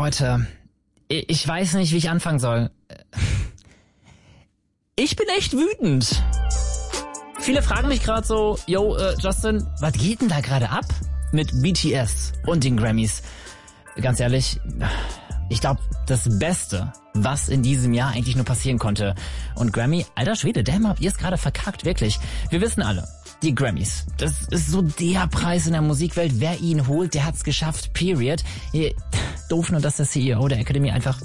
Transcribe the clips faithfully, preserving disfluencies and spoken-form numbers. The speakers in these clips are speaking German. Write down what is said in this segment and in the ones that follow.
Leute, ich weiß nicht, wie ich anfangen soll. Ich bin echt wütend. Viele fragen mich gerade so, yo, äh, Justin, was geht denn da gerade ab mit B T S und den Grammys? Ganz ehrlich, ich glaube, das Beste, was in diesem Jahr eigentlich nur passieren konnte. Und Grammy, alter Schwede, damn, habt ihr es gerade verkackt, wirklich. Wir wissen alle, die Grammys, das ist so der Preis in der Musikwelt. Wer ihn holt, der hat's geschafft, period. Doof nur, dass der C E O der Academy einfach,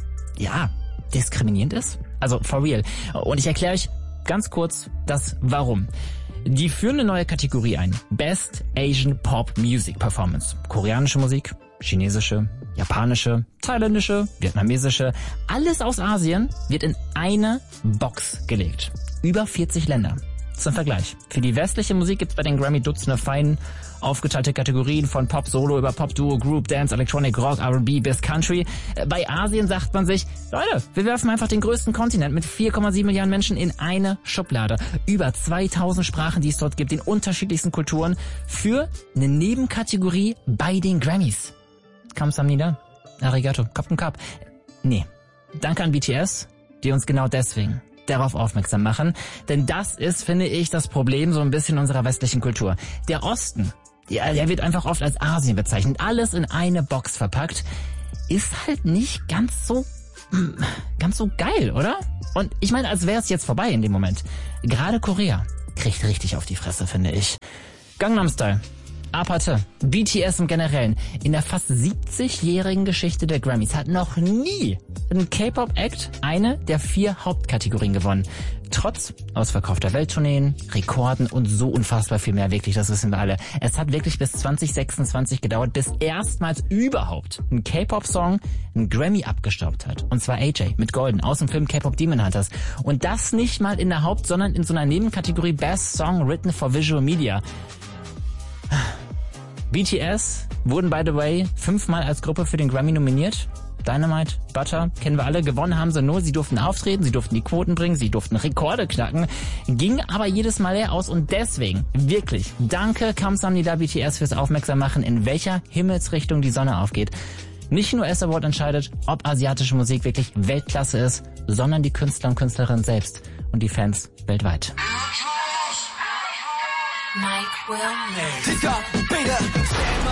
ja, diskriminierend ist. Also, for real. Und ich erkläre euch ganz kurz das Warum. Die führen eine neue Kategorie ein. Best Asian Pop Music Performance. Koreanische Musik, chinesische, japanische, thailändische, vietnamesische. Alles aus Asien wird in eine Box gelegt. Über vierzig Länder. Zum Vergleich. Für die westliche Musik gibt's bei den Grammy Dutzende fein aufgeteilte Kategorien von Pop Solo über Pop Duo, Group, Dance, Electronic, Rock, R and B bis Country. Bei Asien sagt man sich, Leute, wir werfen einfach den größten Kontinent mit vier Komma sieben Milliarden Menschen in eine Schublade. Über zweitausend Sprachen, die es dort gibt, in unterschiedlichsten Kulturen, für eine Nebenkategorie bei den Grammys. Kamsahamnida, Arigato, Kapten Kap. Nee, danke an B T S, die uns genau deswegen darauf aufmerksam machen. Denn das ist, finde ich, das Problem so ein bisschen unserer westlichen Kultur. Der Osten, der, der wird einfach oft als Asien bezeichnet. Alles in eine Box verpackt. Ist halt nicht ganz so, ganz so geil, oder? Und ich meine, als wäre es jetzt vorbei in dem Moment. Gerade Korea kriegt richtig auf die Fresse, finde ich. Gangnam Style. Aparte, B T S im Generellen, in der fast siebzigjährigen Geschichte der Grammys hat noch nie ein K-Pop-Act eine der vier Hauptkategorien gewonnen. Trotz ausverkaufter Welttourneen, Rekorden und so unfassbar viel mehr, wirklich, das wissen wir alle. Es hat wirklich bis zwanzig sechsundzwanzig gedauert, bis erstmals überhaupt ein K-Pop-Song einen Grammy abgestaubt hat. Und zwar A J mit Golden aus dem Film K-Pop Demon Hunters. Und das nicht mal in der Haupt-, sondern in so einer Nebenkategorie Best Song Written for Visual Media. B T S wurden, by the way, fünfmal als Gruppe für den Grammy nominiert. Dynamite, Butter, kennen wir alle. Gewonnen haben sie nur. Sie durften auftreten, sie durften die Quoten bringen, sie durften Rekorde knacken. Ging aber jedes Mal leer aus. Und deswegen, wirklich, danke Kamsahamnida B T S fürs Aufmerksammachen, in welcher Himmelsrichtung die Sonne aufgeht. Nicht nur S Award entscheidet, ob asiatische Musik wirklich Weltklasse ist, sondern die Künstler und Künstlerinnen selbst und die Fans weltweit. Mike Will.